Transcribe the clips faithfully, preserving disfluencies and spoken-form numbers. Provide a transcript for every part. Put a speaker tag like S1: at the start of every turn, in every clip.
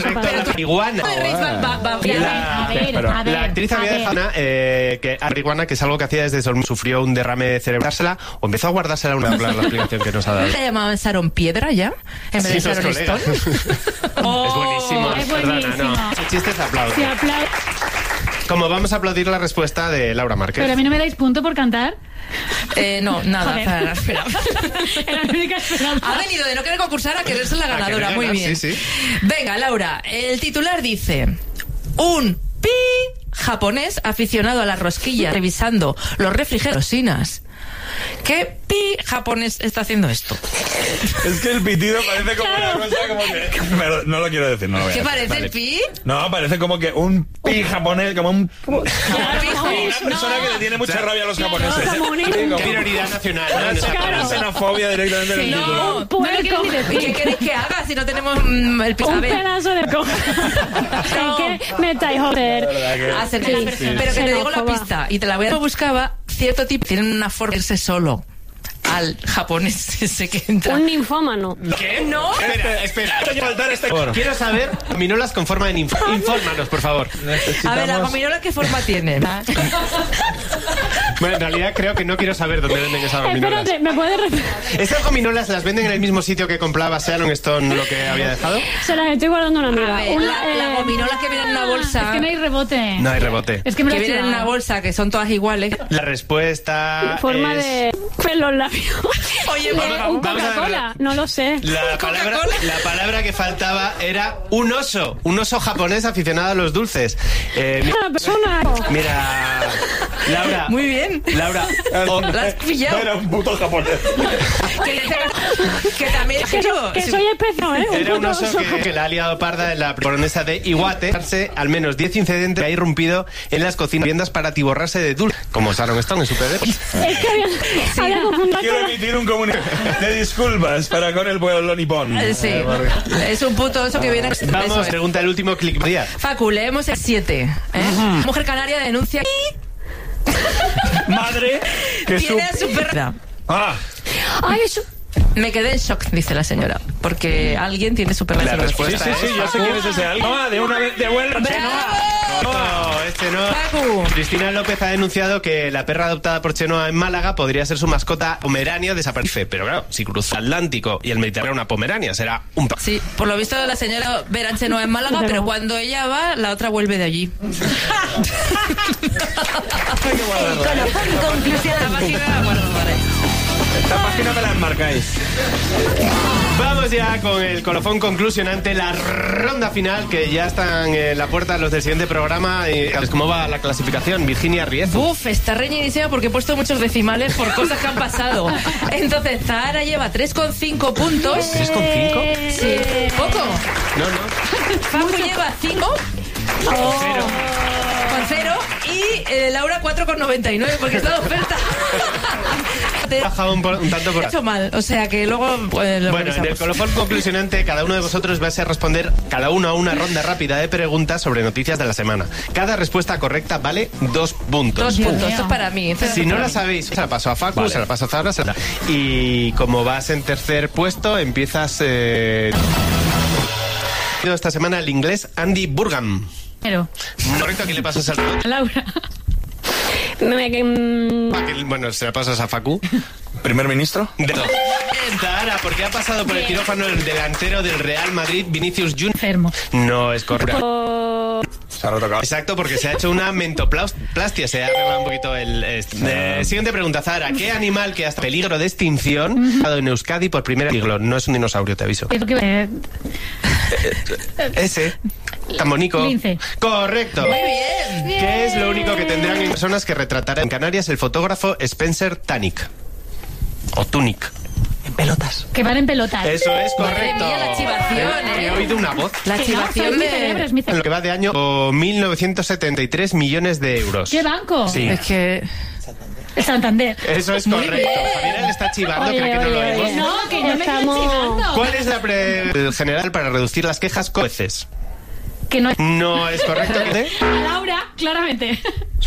S1: efecto de la marihuana.
S2: La,
S1: a ver,
S2: pero,
S1: a ver,
S2: la actriz había dejado una, eh, que a marihuana, que es algo que hacía desde dormir, sufrió un derrame cerebral, o empezó a guardársela una la, la explicación que nos ha dado.
S3: ¿Se llamaba Sharon Piedra ya? En vez
S2: sí,
S3: de Sharon Stone.
S2: Oh, es buenísimo,
S1: es
S2: perdona,
S1: buenísimo.
S2: no. Ese chiste se aplaude.
S1: Se aplaude.
S2: Como vamos a aplaudir la respuesta de Laura Márquez.
S1: Pero a mí no me dais punto por cantar.
S3: Eh, no, nada,
S1: Joder.
S3: espera, espera.
S1: Era la única esperanza.
S3: Ha venido de no querer concursar a querer ser la
S2: A
S3: ganadora,
S2: querer
S3: muy
S2: ganar,
S3: bien.
S2: sí, sí.
S3: Venga, Laura, el titular dice: un pi japonés aficionado a las rosquillas revisando los refrigerosinas. ¿Qué pi japonés está haciendo esto?
S4: Es que el pitido parece como
S1: Claro.
S4: una cosa como que... me lo- no lo quiero decir, no lo voy a
S3: ¿Qué
S4: decir.
S3: parece
S4: Vale.
S3: el pi?
S4: No, parece como que un pi japonés, como un...
S1: Claro,
S4: Una persona
S1: no.
S4: que le tiene mucha
S2: Claro.
S4: rabia a los
S1: Claro,
S4: japoneses.
S1: japonés.
S4: Sí, como-
S2: Qué prioridad nacional,
S4: Una
S2: ¿no?
S1: Claro.
S4: xenofobia directamente en el
S1: Sí,
S4: título.
S3: No, no lo quiero ni decir. ¿Qué queréis que haga si no tenemos mm, el pi? A
S1: Un
S3: ver,
S1: pedazo de coja.
S3: No.
S1: ¿Qué me estáis joder?
S3: hacer
S1: Sí,
S3: pero
S1: sí.
S3: que te digo la
S1: Xenófoba.
S3: pista y te la voy a buscaba cierto tipo tienen una forma de irse solo al japonés ese que entra.
S1: Un ninfómano.
S2: ¿Qué?
S3: No.
S2: Espera, espera.
S4: Hay que faltar este...
S2: Quiero saber gominolas con forma de ninfa. Infórmanos, por favor.
S3: A ver, la gominola qué forma tiene.
S2: Bueno, en realidad creo que no quiero saber dónde venden esas gominolas.
S1: Espérate, ¿me puedes repetir?
S2: ¿Estas gominolas las venden en el mismo sitio que compraba Sharon Stone lo que había dejado?
S1: Se las estoy guardando a una amiga.
S3: A ver,
S1: Una,
S3: la, la
S1: eh,
S3: gominola que viene en una bolsa.
S1: Es que no hay rebote.
S2: No hay rebote.
S1: Es que me lo
S3: que
S1: he
S3: viene en una
S1: chivado.
S3: bolsa que son todas iguales.
S2: La respuesta
S1: Forma
S2: es...
S1: de pelo en labios.
S3: Oye,
S1: Le-
S3: vamos,
S1: un
S2: vamos a ver.
S1: Coca-Cola, no lo sé.
S2: La palabra,
S3: Coca-Cola.
S2: la palabra que faltaba era un oso. Un oso japonés aficionado a los dulces. Eh, mi-
S1: Una persona.
S2: mira, Laura.
S3: Muy bien.
S2: Laura. oh,
S3: La has pillado.
S4: Era un puto japonés.
S3: Que, que también
S1: Que,
S3: yo.
S1: que soy especial, ¿eh?
S2: Era un
S1: puto
S2: oso que, que la ha liado parda en la baronesa de Iwate. Al menos diez incidentes que ha irrumpido en las cocinas viviendas para atiborrarse de dulce, como Sharon Stone en su P D.
S1: Es que había, había confundido
S4: Quiero
S1: con la-
S4: emitir un comunicado de disculpas para con el pueblo nipón.
S3: Eh, Sí, es un puto oso que viene.
S2: Vamos,
S3: Eso es.
S2: pregunta el último clic del día.
S3: Facu, leemos el siete. ¿eh? Mujer canaria denuncia y
S4: Madre que su...
S3: tiene a su perra.
S4: Ah,
S1: Ay, eso.
S3: Me quedé en shock, dice la señora, porque alguien tiene su perra.
S2: La
S3: en su
S4: sí,
S2: respuesta
S4: sí, sí, yo sé quién es ese algo. Ah, de una vez, devuelve.
S2: No, este no.
S3: Facu.
S2: Cristina López ha denunciado que la perra adoptada por Chenoa en Málaga podría ser su mascota pomerania desaparece. Pero claro, si cruza el Atlántico y el Mediterráneo una pomerania, será un pa-
S3: Sí, por lo visto la señora Beranche no en Málaga, pero cuando ella va, la otra vuelve de allí. La página la guardo para ahí.
S4: Esta página me la enmarcáis.
S2: Vamos ya con el colofón conclusionante, la ronda final, que ya están en la puerta los del siguiente programa. Y, ¿cómo va la clasificación? Virginia Riezu.
S3: Uf, está reñidísima porque he puesto muchos decimales por cosas que han pasado. Entonces, Zahara lleva tres coma cinco puntos.
S2: ¿tres coma cinco?
S3: Sí, poco.
S2: No, no.
S3: Facu lleva cinco
S2: Cero.
S3: con cero y eh, Laura cuatro con noventa y nueve porque está de oferta.
S2: He bajado un, por- un tanto por...
S3: He hecho mal, o sea que luego pues, lo
S2: Bueno, en el
S3: revisamos.
S2: colofón conclusionante, cada uno de vosotros va a ser responder cada uno a una ronda rápida de preguntas sobre noticias de la semana. Cada respuesta correcta vale dos puntos.
S3: Dos
S1: Dios
S3: puntos,
S1: mío.
S3: esto es para mí. esto es
S2: Si no
S3: para
S2: la
S3: mí.
S2: sabéis, se la paso a Facu,
S4: Vale.
S2: se la paso a Zahara, se la... Y como vas en tercer puesto, empiezas... Eh... Esta semana el inglés Andy Burgam.
S1: Pero,
S2: Correcto, aquí le pasas al...
S1: Laura. Me, que, mm,
S2: Aquí, bueno, se la pasas a Facu.
S4: ¿Primer ministro?
S2: De... Zahara, ¿por qué ha pasado por el quirófano el delantero del Real Madrid, Vinicius Junior?
S1: enfermo.
S2: No es correcto.
S1: Oh,
S4: Se ha rotocado.
S2: Exacto, porque se ha hecho una mentoplastia, se ha arreglado un poquito el... este. Eh, siguiente pregunta, Zahara. ¿Qué animal que hasta peligro de extinción ha dado en Euskadi por primera vez? No es un dinosaurio, te aviso.
S1: es lo que- eh,
S2: Ese, tan bonito.
S1: Lince.
S2: Correcto.
S3: Muy bien.
S2: ¿Qué es lo único que tendrán en personas que retratarán en Canarias el fotógrafo Spencer Tunick? O Tunick. En pelotas.
S1: que van en pelotas.
S2: Eso es
S3: Madre
S2: correcto.
S3: mía, la chivación,
S2: He- He
S3: ¿eh?
S2: oído una voz.
S3: La
S1: Que no,
S3: activación
S1: soy mi cerebro,
S3: de...
S1: es mi
S2: En
S1: cerebro.
S2: lo que va de año, o mil novecientos setenta y tres millones de euros.
S1: ¿Qué banco?
S2: Sí.
S3: Es que...
S1: El Santander.
S2: Eso es
S3: Muy
S2: correcto.
S3: bien.
S2: Javier le está chivando,
S1: Oye,
S2: cree que no lo
S1: oye,
S2: oímos.
S1: oye. No, que yo me estoy
S5: Estamos-
S1: chivando.
S2: ¿Cuál es la pre general para reducir las quejas con jueces?
S1: Que no es...
S2: No es correcto. ¿eh?
S1: A Laura, claramente.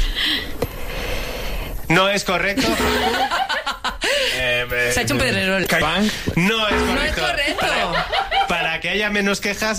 S2: No es correcto. Eh, eh,
S3: Se ha hecho un pedrerol.
S4: Bank.
S2: No es correcto.
S3: No es correcto.
S2: Para, para que haya menos quejas,